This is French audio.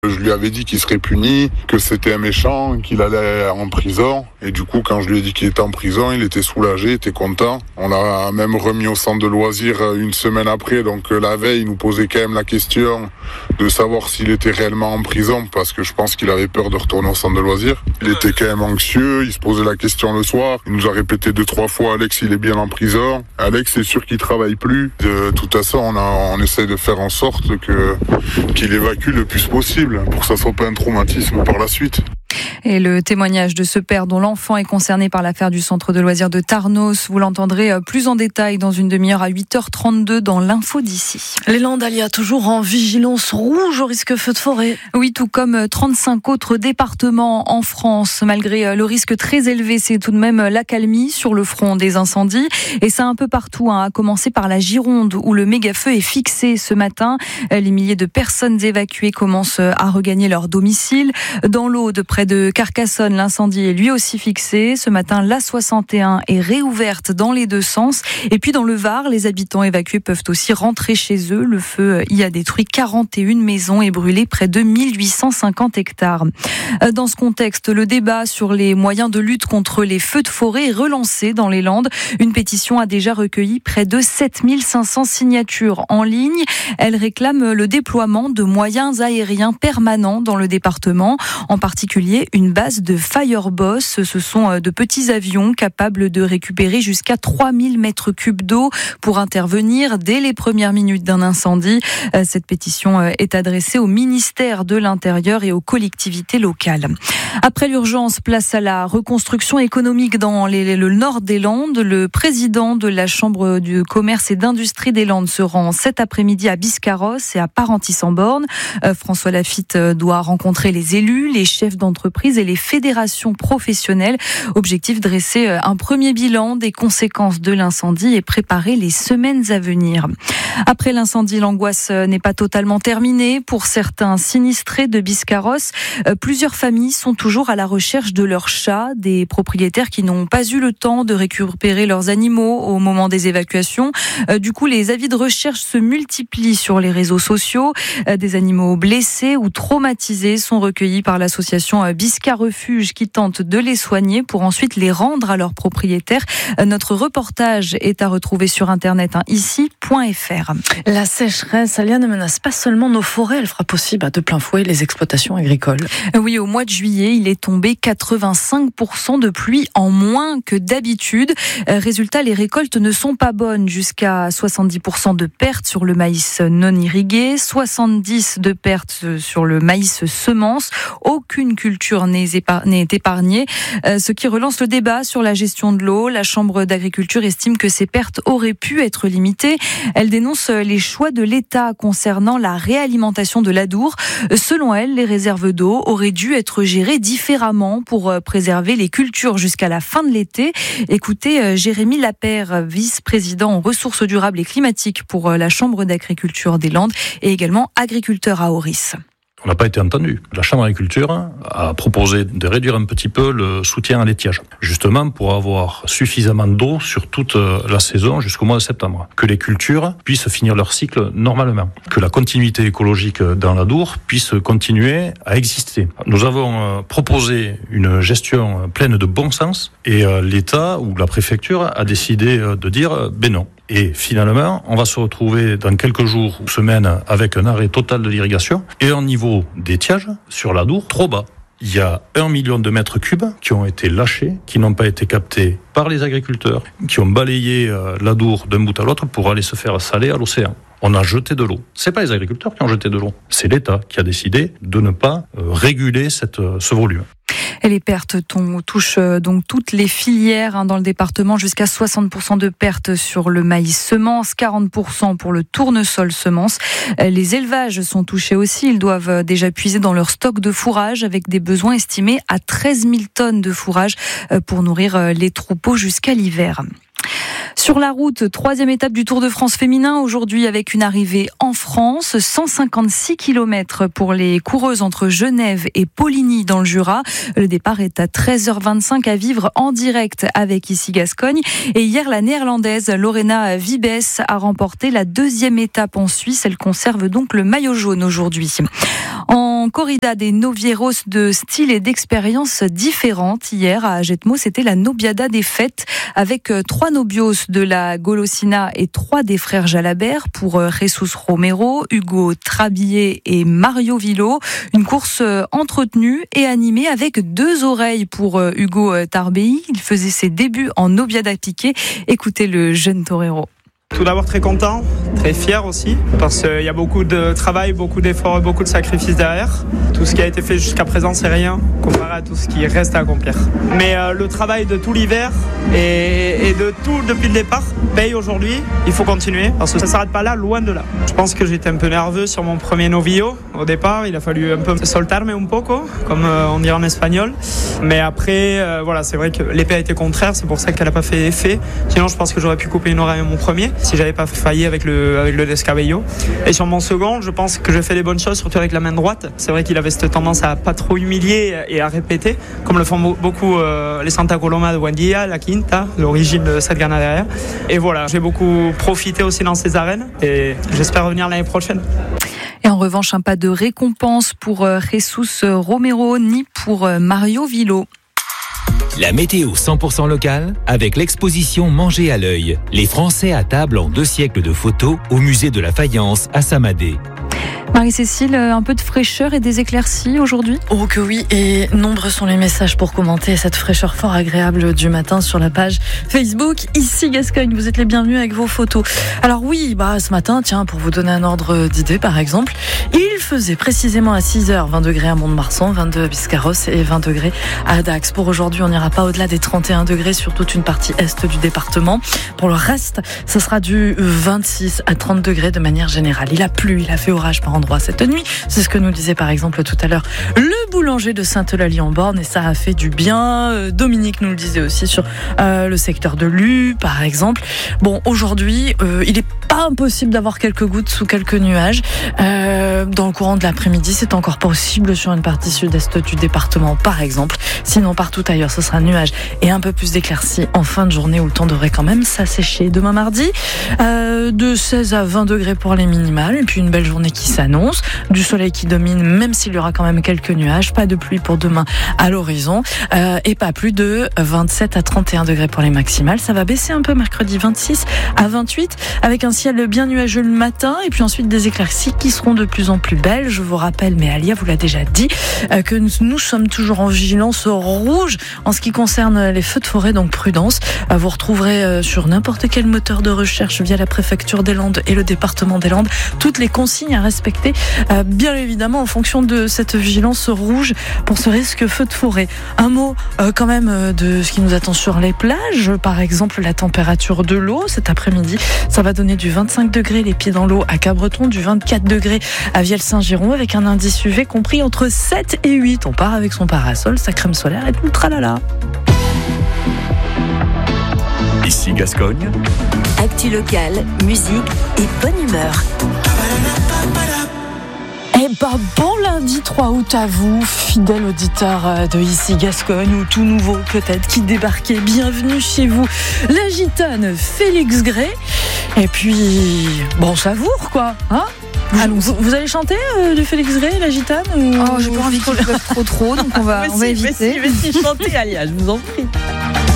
Je lui avais dit qu'il serait puni, que c'était un méchant, qu'il allait en prison. Et du coup, quand je lui ai dit qu'il était en prison, il était soulagé, il était content. On l'a même remis au centre de loisirs une semaine après. Donc la veille, il nous posait quand même la question de savoir s'il était réellement en prison, parce que je pense qu'il avait peur de retourner au centre de loisirs. Il était quand même anxieux, il se posait la question le soir. Il nous a répété 2-3 fois, Alex, il est bien en prison. Alex, c'est sûr qu'il travaille plus. De toute façon, on essaie de faire en sorte qu'il évacue le plus possible, pour que ça soit pas un traumatisme par la suite. Et le témoignage de ce père dont l'enfant est concerné par l'affaire du centre de loisirs de Tarnos, vous l'entendrez plus en détail dans une demi-heure à 8h32 dans l'info d'ici. Les Landes, Alia, toujours en vigilance rouge au risque feu de forêt. Oui, tout comme 35 autres départements en France. Malgré le risque très élevé, c'est tout de même l'accalmie sur le front des incendies. Et ça un peu partout, à commencer par la Gironde où le méga-feu est fixé ce matin. Les milliers de personnes évacuées commencent à regagner leur domicile. Dans l'Aude, près de Carcassonne, l'incendie est lui aussi fixé. Ce matin, l'A61 est réouverte dans les deux sens. Et puis dans le Var, les habitants évacués peuvent aussi rentrer chez eux. Le feu y a détruit 41 maisons et brûlé près de 1850 hectares. Dans ce contexte, le débat sur les moyens de lutte contre les feux de forêt est relancé dans les Landes. Une pétition a déjà recueilli près de 7500 signatures en ligne. Elle réclame le déploiement de moyens aériens permanents dans le département, en particulier une base de Fireboss. Ce sont de petits avions capables de récupérer jusqu'à 3000 mètres cubes d'eau pour intervenir dès les premières minutes d'un incendie. Cette pétition est adressée au ministère de l'Intérieur et aux collectivités locales. Après l'urgence, place à la reconstruction économique dans le nord des Landes. Le président de la Chambre du commerce et d'industrie des Landes se rend cet après-midi à Biscarrosse et à Parentis-en-Born. François Laffitte doit rencontrer les élus, les chefs d'entreprise et les fédérations professionnelles. Objectif, dresser un premier bilan des conséquences de l'incendie et préparer les semaines à venir. Après l'incendie, l'angoisse n'est pas totalement terminée. Pour certains sinistrés de Biscarrosse, plusieurs familles sont toujours à la recherche de leurs chats. Des propriétaires qui n'ont pas eu le temps de récupérer leurs animaux au moment des évacuations. Du coup, les avis de recherche se multiplient sur les réseaux sociaux. Des animaux blessés ou traumatisés sont recueillis par l'association Biscar Refuge qui tente de les soigner pour ensuite les rendre à leurs propriétaires. Notre reportage est à retrouver sur internet, ici.fr. La sécheresse, Alia, ne menace pas seulement nos forêts, elle frappe aussi de plein fouet les exploitations agricoles. Oui, au mois de juillet, il est tombé 85% de pluie en moins que d'habitude. Résultat, les récoltes ne sont pas bonnes, jusqu'à 70% de pertes sur le maïs non irrigué, 70% de pertes sur le maïs semence. Aucune culture n'est épargnée, ce qui relance le débat sur la gestion de l'eau. La Chambre d'agriculture estime que ces pertes auraient pu être limitées. Elle dénonce les choix de l'État concernant la réalimentation de l'Adour. Selon elle, les réserves d'eau auraient dû être gérées différemment pour préserver les cultures jusqu'à la fin de l'été. Écoutez Jérémy Lapère, vice-président en ressources durables et climatiques pour la Chambre d'agriculture des Landes et également agriculteur à Auris. On n'a pas été entendu. La Chambre d'agriculture a proposé de réduire un petit peu le soutien à l'étiage, justement pour avoir suffisamment d'eau sur toute la saison jusqu'au mois de septembre. Que les cultures puissent finir leur cycle normalement. Que la continuité écologique dans l'Adour puisse continuer à exister. Nous avons proposé une gestion pleine de bon sens et l'État ou la préfecture a décidé de dire non. Et finalement, on va se retrouver dans quelques jours ou semaines avec un arrêt total de l'irrigation et un niveau d'étiage sur l'Adour trop bas. Il y a 1 million de mètres cubes qui ont été lâchés, qui n'ont pas été captés par les agriculteurs, qui ont balayé l'Adour d'un bout à l'autre pour aller se faire saler à l'océan. On a jeté de l'eau. C'est pas les agriculteurs qui ont jeté de l'eau, c'est l'État qui a décidé de ne pas réguler ce volume. Et les pertes touchent donc toutes les filières dans le département, jusqu'à 60% de pertes sur le maïs semence, 40% pour le tournesol semence. Les élevages sont touchés aussi. Ils doivent déjà puiser dans leur stock de fourrage avec des besoins estimés à 13 000 tonnes de fourrage pour nourrir les troupeaux jusqu'à l'hiver. Sur la route, 3e étape du Tour de France féminin, aujourd'hui avec une arrivée en France, 156 km pour les coureuses entre Genève et Poligny dans le Jura. Le départ est à 13h25 à vivre en direct avec Ici Gascogne. Et hier, la néerlandaise Lorena Wiebes a remporté la 2e étape en Suisse. Elle conserve donc le maillot jaune aujourd'hui. En corrida, des novieros de style et d'expérience différentes. Hier, à Jetmo, c'était la Nobiada des fêtes avec 3 nobios de la Golosina et 3 des frères Jalabert pour Jesus Romero, Hugo Trabillet et Mario Villo. Une course entretenue et animée avec 2 oreilles pour Hugo Tarbei. Il faisait ses débuts en Nobiada piqué. Écoutez le jeune torero. Tout d'abord très content, très fier aussi, parce qu'il y a beaucoup de travail, beaucoup d'efforts et beaucoup de sacrifices derrière. Tout ce qui a été fait jusqu'à présent, c'est rien comparé à tout ce qui reste à accomplir. Mais le travail de tout l'hiver et de tout depuis le départ paye aujourd'hui. Il faut continuer, parce que ça ne s'arrête pas là, loin de là. Je pense que j'étais un peu nerveux sur mon premier novillo au départ. Il a fallu un peu soltarme un poco, comme on dirait en espagnol. Mais après, voilà, c'est vrai que l'épée a été contraire, c'est pour ça qu'elle n'a pas fait effet. Sinon, je pense que j'aurais pu couper une oreille à mon premier, si j'avais pas failli avec le descabello. Et sur mon second, je pense que je fais les bonnes choses, surtout avec la main droite. C'est vrai qu'il avait cette tendance à pas trop humilier et à répéter, comme le font beaucoup les Santa Coloma de Buendia, la Quinta, l'origine de cette ganaderia. Et voilà, j'ai beaucoup profité aussi dans ces arènes et j'espère revenir l'année prochaine. Et en revanche, pas de récompense pour Jesus Romero ni pour Mario Villo. La météo 100% locale avec l'exposition Manger à l'œil. Les Français à table en 2 siècles de photos au musée de la faïence à Samadé. Marie-Cécile, un peu de fraîcheur et des éclaircies aujourd'hui ? Oh que oui, et nombreux sont les messages pour commenter cette fraîcheur fort agréable du matin sur la page Facebook Ici Gascogne. Vous êtes les bienvenus avec vos photos. Alors oui, ce matin, tiens, pour vous donner un ordre d'idée par exemple, il faisait précisément à 6h 20 degrés à Mont-de-Marsan, 22 à Biscarrosse et 20 degrés à Dax. Pour aujourd'hui, on n'ira pas au-delà des 31 degrés sur toute une partie est du département. Pour le reste, ce sera du 26 à 30 degrés de manière générale. Il a plu, il a fait orage par endroits cette nuit. C'est ce que nous disait par exemple tout à l'heure le boulanger de Sainte-Eulalie-en-Borne et ça a fait du bien. Dominique nous le disait aussi sur le secteur de Lue par exemple. Bon, aujourd'hui, il n'est pas impossible d'avoir quelques gouttes sous quelques nuages. Dans le courant de l'après-midi, c'est encore possible sur une partie sud-est du département par exemple. Sinon, partout ailleurs, ce sera nuage et un peu plus d'éclaircies en fin de journée où le temps devrait quand même s'assécher. Demain mardi, de 16 à 20 degrés pour les minimales et puis une belle journée qui s'annonce. Du soleil qui domine, même s'il y aura quand même quelques nuages. Pas de pluie pour demain à l'horizon et pas plus de 27 à 31 degrés pour les maximales. Ça va baisser un peu mercredi 26 à 28 avec un ciel bien nuageux le matin et puis ensuite des éclaircies qui seront de plus en plus belles. Je vous rappelle, mais Alia vous l'a déjà dit, que nous sommes toujours en vigilance rouge en ce qui concerne les feux de forêt, donc prudence. Vous retrouverez sur n'importe quel moteur de recherche via la préfecture des Landes et le département des Landes toutes les consignes à respecter, bien évidemment en fonction de cette vigilance rouge pour ce risque feu de forêt. Un mot quand même de ce qui nous attend sur les plages, par exemple la température de l'eau cet après-midi, ça va donner du 25 degrés les pieds dans l'eau à Cabreton, du 24 degrés à Vielle-Saint-Giron avec un indice UV compris entre 7 et 8. On part avec son parasol, sa crème solaire et tout le tralala. Ici Gascogne. Actu locale, musique et bonne humeur. Bon lundi 3 août à vous, fidèles auditeurs de Ici Gascogne ou tout nouveau peut-être qui débarquez. Bienvenue chez vous, la gitane Félix Gray. Et puis, bon, savoure quoi, hein? Vous allez chanter du Félix Gray, la gitane ou... Oh, j'ai pas envie qu'il pleuve trop, donc on va éviter. Mais si, chantez, Alia, je vous en prie.